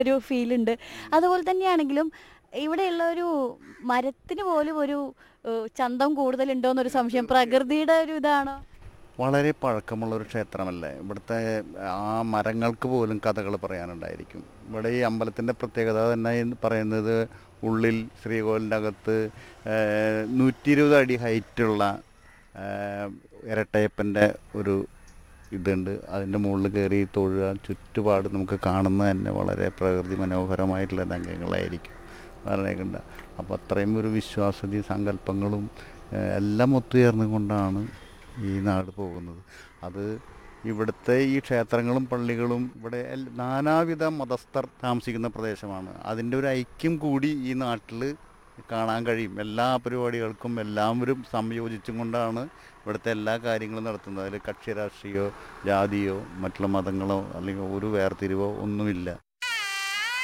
ഒരു ഫീലുണ്ട്. അതുപോലെ തന്നെയാണെങ്കിലും ഇവിടെയുള്ള ഒരു മരത്തിന് പോലും ഒരു ചന്തം കൂടുതലുണ്ടോന്നൊരു സംശയം. പ്രകൃതിയുടെ ഒരു ഇതാണോ? വളരെ പഴക്കമുള്ളൊരു ക്ഷേത്രമല്ലേ. ഇവിടുത്തെ ആ മരങ്ങൾക്ക് പോലും കഥകൾ പറയാനുണ്ടായിരിക്കും. ഇവിടെ ഈ അമ്പലത്തിൻ്റെ പ്രത്യേകത തന്നെ എന്ന് പറയുന്നത് ഉള്ളിൽ ശ്രീകോവിലിൻ്റെ അകത്ത് 120 അടി ഹൈറ്റുള്ള ഇരട്ടയപ്പൻ്റെ ഒരു ഇതുണ്ട്. അതിൻ്റെ മുകളിൽ കയറി തൊഴുക, ചുറ്റുപാട് നമുക്ക് കാണുന്നത് തന്നെ വളരെ പ്രകൃതി മനോഹരമായിട്ടുള്ള രംഗങ്ങളായിരിക്കും പറഞ്ഞേക്കണ്ട. അപ്പോൾ അത്രയും ഒരു വിശ്വാസതി സങ്കല്പങ്ങളും എല്ലാം ഒത്തുചേർന്നുകൊണ്ടാണ് ഈ നാട് പോകുന്നത്. അത് ഇവിടുത്തെ ഈ ക്ഷേത്രങ്ങളും പള്ളികളും ഇവിടെ നാനാവിധ മതസ്ഥർ താമസിക്കുന്ന പ്രദേശമാണ്. അതിൻ്റെ ഒരു ഐക്യം കൂടി ഈ നാട്ടിൽ കാണാൻ കഴിയും. എല്ലാ പരിപാടികൾക്കും എല്ലാവരും സംയോജിച്ചും കൊണ്ടാണ് ഇവിടുത്തെ എല്ലാ കാര്യങ്ങളും നടത്തുന്നത്. അതിൽ കക്ഷി രാഷ്ട്രീയമോ ജാതിയോ മറ്റുള്ള മതങ്ങളോ അല്ലെങ്കിൽ ഒരു വേർതിരിവോ ഒന്നുമില്ല.